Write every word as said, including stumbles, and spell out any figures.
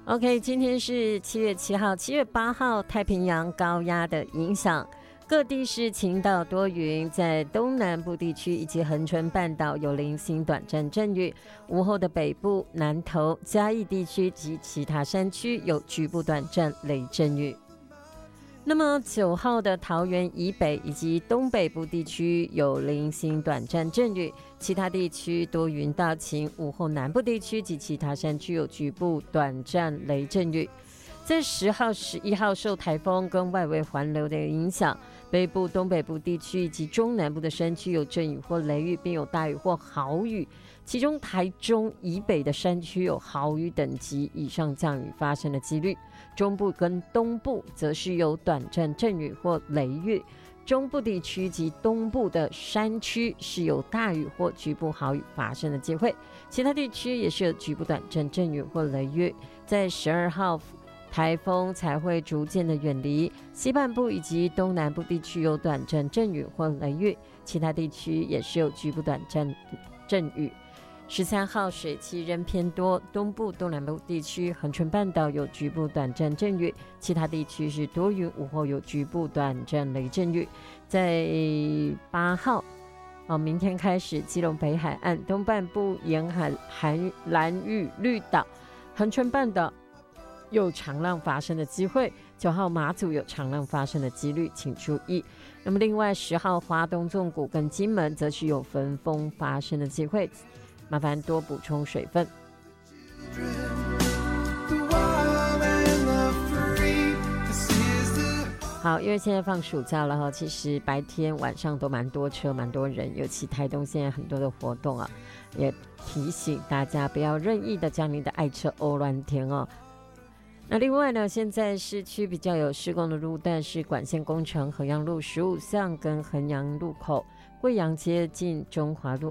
OK， 今天是七月七号，七月八号，太平洋高压的影响，各地是晴到多云，在东南部地区以及恒春半岛有零星短暂阵雨，午后的北部、南投、嘉义地区及其他山区有局部短暂雷阵雨。那么九号的桃园以北以及东北部地区有零星短暂阵雨，其他地区多云到晴，午后南部地区及其他山区有局部短暂雷阵雨。在十号、十一号受台风跟外围环流的影响，北部、东北部地区以及中南部的山区有阵雨或雷雨，并有大雨或豪雨。其中台中以北的山区有豪雨等级以上降雨发生的几率，中部跟东部则是有短暂阵雨或雷雨。中部地区及东部的山区是有大雨或局部豪雨发生的机会，其他地区也是有局部短暂阵雨或雷雨。在十二号台风才会逐渐的远离西半部以及东南部地区有短暂阵雨或雷雨，其他地区也是有局部短暂阵雨。十三号水汽仍偏多，东部、东南部地区、恒春半岛有局部短暂阵雨，其他地区是多云，午后有局部短暂雷阵雨。在八号，哦，明天开始，基隆北海岸东半部沿海韩兰屿、绿岛、恒春半岛有长浪发生的机会，九号马祖有长浪发生的几率，请注意。那么另外十号花东纵谷跟金门则是有焚风发生的机会，麻烦多补充水分。好，因为现在放暑假了哈，其实白天晚上都蛮多车蛮多人，尤其台东现在很多的活动啊，也提醒大家不要任意的将你的爱车欧乱停哦。那另外呢，现在市区比较有施工的路段是管线工程，衡阳路十五巷跟衡阳路口、贵阳街进中华路